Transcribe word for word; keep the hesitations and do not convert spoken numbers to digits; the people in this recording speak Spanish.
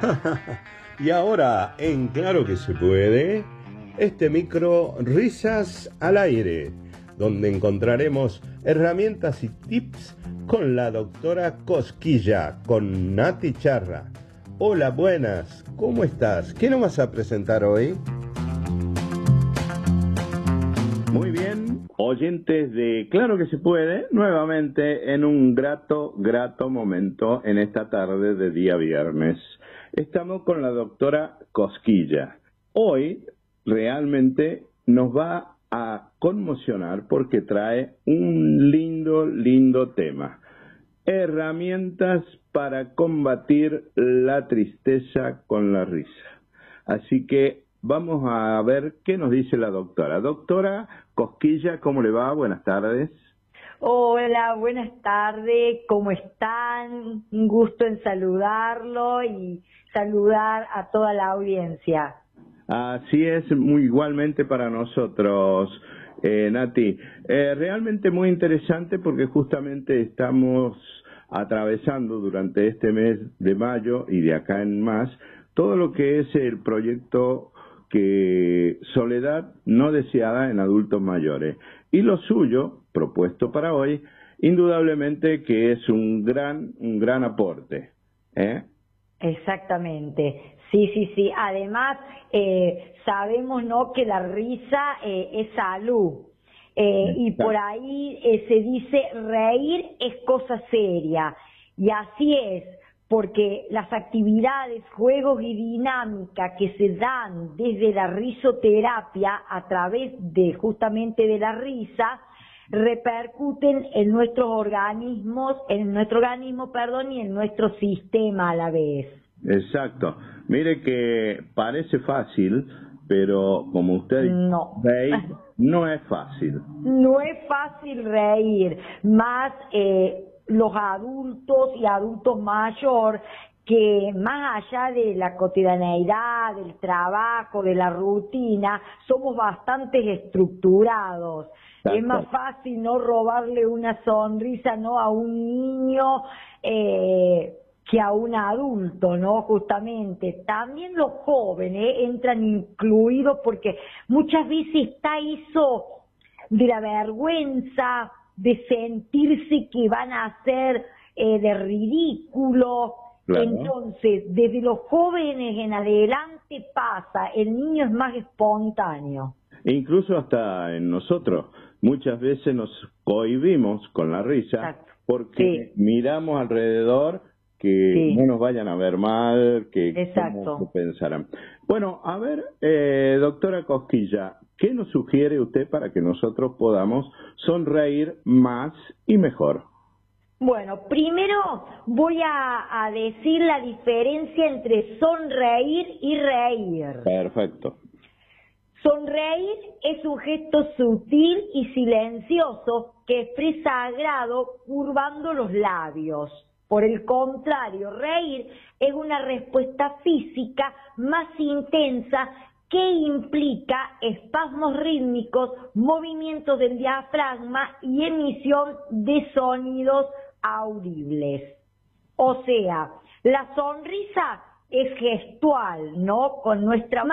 Y ahora, en Claro que se puede, este micro Risas al Aire, donde encontraremos herramientas y tips con la doctora Cosquilla, con Nati Charra. Hola, buenas, ¿cómo estás? ¿Qué nos vas a presentar hoy? Muy bien, oyentes de Claro que se puede, nuevamente en un grato, grato momento en esta tarde de día viernes. Estamos con la doctora Cosquilla. Hoy realmente nos va a conmocionar porque trae un lindo, lindo tema. Herramientas para combatir la tristeza con la risa. Así que vamos a ver qué nos dice la doctora. Doctora Cosquilla, ¿cómo le va? Buenas tardes. Hola, buenas tardes, ¿cómo están? Un gusto en saludarlo y saludar a toda la audiencia. Así es, muy igualmente para nosotros, eh, Nati. Eh, realmente muy interesante porque justamente estamos atravesando durante este mes de mayo y de acá en más todo lo que es el proyecto que soledad no deseada en adultos mayores. Y lo suyo, propuesto para hoy, indudablemente que es un gran, un gran aporte. ¿eh? Exactamente, sí, sí, sí. Además, eh, sabemos, ¿no?, que la risa eh, es salud. Eh, y por ahí eh, se dice reír es cosa seria. Y así es. Porque las actividades, juegos y dinámicas que se dan desde la risoterapia a través de justamente de la risa repercuten en nuestros organismos, en nuestro organismo, perdón, y en nuestro sistema a la vez. Exacto. Mire que parece fácil, pero como usted no. ve, no es fácil. No es fácil reír, más eh, los adultos y adultos mayores que más allá de la cotidianeidad, del trabajo, de la rutina, somos bastante estructurados. Exacto. Es más fácil no robarle una sonrisa no a un niño eh, que a un adulto, ¿no? Justamente. También los jóvenes entran incluidos porque muchas veces está eso de la vergüenza, de sentirse que van a hacer eh, de ridículo. Claro. Entonces, desde los jóvenes en adelante pasa, el niño es más espontáneo. E incluso hasta en nosotros, muchas veces nos cohibimos con la risa. Exacto. Porque sí. miramos alrededor que sí. no nos vayan a ver mal, que cómo pensarán. Bueno, a ver, eh, doctora Cosquilla, ¿qué nos sugiere usted para que nosotros podamos sonreír más y mejor? Bueno, primero voy a, a decir la diferencia entre sonreír y reír. Perfecto. Sonreír es un gesto sutil y silencioso que expresa agrado curvando los labios. Por el contrario, reír es una respuesta física más intensa que implica espasmos rítmicos, movimientos del diafragma y emisión de sonidos audibles. O sea, la sonrisa es gestual, ¿no? Con nuestra